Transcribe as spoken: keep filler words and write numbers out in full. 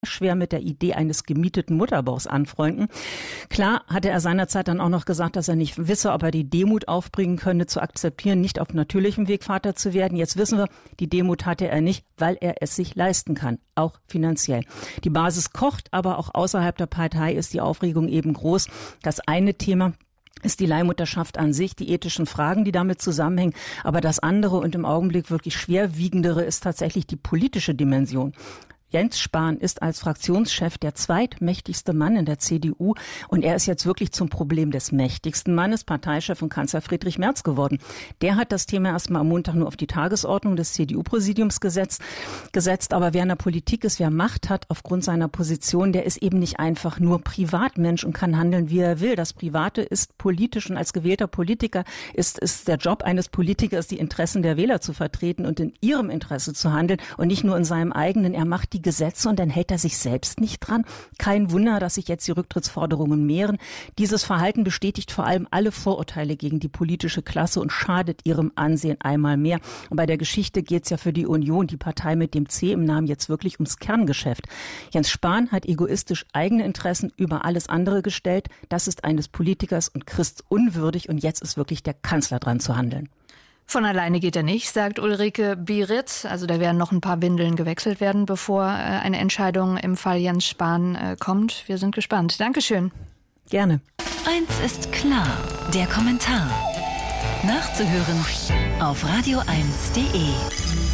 schwer mit der Idee eines gemieteten Mutterbauchs anfreunden. Klar hatte er seinerzeit dann auch noch gesagt, dass er nicht wisse, ob er die Demut aufbringen könne, zu akzeptieren, nicht auf natürlichem Weg Vater zu werden. Jetzt wissen wir, die Demut hatte er nicht, weil er es sich leisten kann, auch finanziell. Die Basis kocht, aber auch außerhalb der Partei ist die Aufregung eben groß. Das eine Thema ist die Leihmutterschaft an sich, die ethischen Fragen, die damit zusammenhängen. Aber das andere und im Augenblick wirklich schwerwiegendere ist tatsächlich die politische Dimension. Jens Spahn ist als Fraktionschef der zweitmächtigste Mann in der C D U und er ist jetzt wirklich zum Problem des mächtigsten Mannes, Parteichef und Kanzler Friedrich Merz geworden. Der hat das Thema erstmal am Montag nur auf die Tagesordnung des C D U-Präsidiums gesetzt, gesetzt. Aber wer in der Politik ist, wer Macht hat aufgrund seiner Position, der ist eben nicht einfach nur Privatmensch und kann handeln, wie er will. Das Private ist politisch und als gewählter Politiker ist, ist der Job eines Politikers, die Interessen der Wähler zu vertreten und in ihrem Interesse zu handeln und nicht nur in seinem eigenen. Er macht die Gesetze und dann hält er sich selbst nicht dran. Kein Wunder, dass sich jetzt die Rücktrittsforderungen mehren. Dieses Verhalten bestätigt vor allem alle Vorurteile gegen die politische Klasse und schadet ihrem Ansehen einmal mehr. Und bei der Geschichte geht es ja für die Union, die Partei mit dem C im Namen, jetzt wirklich ums Kerngeschäft. Jens Spahn hat egoistisch eigene Interessen über alles andere gestellt. Das ist eines Politikers und Christ unwürdig und jetzt ist wirklich der Kanzler dran zu handeln. Von alleine geht er nicht, sagt Ulrike Birit. Also da werden noch ein paar Windeln gewechselt werden, bevor äh, eine Entscheidung im Fall Jens Spahn äh, kommt. Wir sind gespannt. Dankeschön. Gerne. Eins ist klar, der Kommentar. Nachzuhören auf radio eins punkt de.